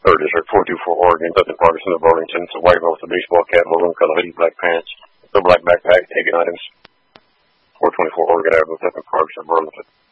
3rd District, 424 Oregon, Dustin Ferguson of Burlington. It's a white male with a baseball cap, maroon color hoodie, black pants, a black backpack, taking items. 424 Oregon Avenue, Dustin Ferguson, Burlington.